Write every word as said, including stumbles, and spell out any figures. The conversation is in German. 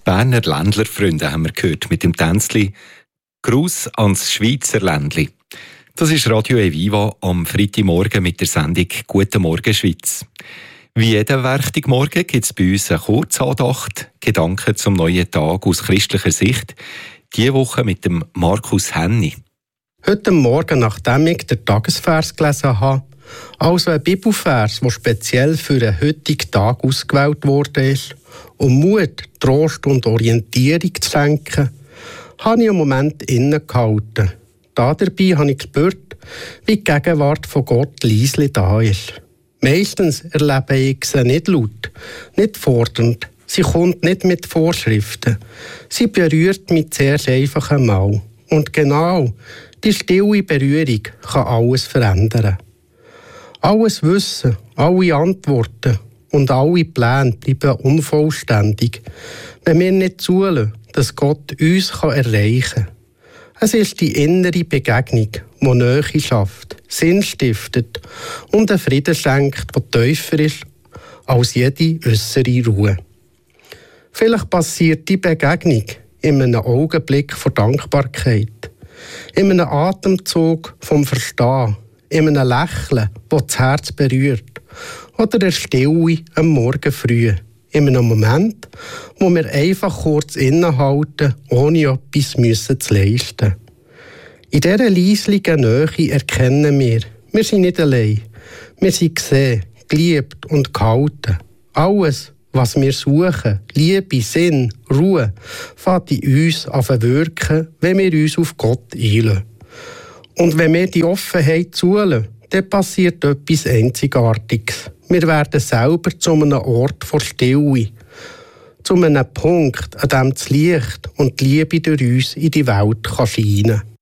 Berner Ländlerfreunde haben wir gehört mit dem Tänzli «Gruß ans Schweizer Ländli». Das ist Radio Eviva am Freitagmorgen mit der Sendung «Guten Morgen Schweiz». Wie jeden Werktagsmorgen gibt es bei uns eine Kurzandacht, Gedanken zum neuen Tag aus christlicher Sicht. Diese Woche mit dem Markus Henny. Heute Morgen, nachdem ich den Tagesvers gelesen habe, also ein Bibelvers, der speziell für den heutigen Tag ausgewählt wurde, um Mut, Trost und Orientierung zu schenken, habe ich einen Moment innegehalten. Da dabei habe ich gespürt, wie die Gegenwart von Gott leise da ist. Meistens erlebe ich sie nicht laut, nicht fordernd. Sie kommt nicht mit Vorschriften. Sie berührt mich zuerst einfach einmal. Und genau die stille Berührung kann alles verändern. Alles Wissen, alle Antworten und alle Pläne bleiben unvollständig, wenn wir nicht zulassen, dass Gott uns erreichen kann. Es ist die innere Begegnung, die Nähe schafft, Sinn stiftet und einen Frieden schenkt, der tiefer ist als jede äußere Ruhe. Vielleicht passiert die Begegnung in einem Augenblick von Dankbarkeit, in einem Atemzug vom Verstehen, in einem Lächeln, das das Herz berührt, oder der Stille am Morgen früh, in einem Moment, wo wir einfach kurz innehalten, ohne etwas müssen zu leisten. In dieser leislichen Nähe erkennen wir, wir sind nicht allein. Wir sind gesehen, geliebt und gehalten. Alles, was wir suchen, Liebe, Sinn, Ruhe, fängt in uns an zu wirken, wenn wir uns auf Gott einlassen. Und wenn wir die Offenheit zulassen, dann passiert etwas Einzigartiges. Wir werden selber zu einem Ort von Stille, zu einem Punkt, an dem das Licht und die Liebe durch uns in die Welt scheinen kann.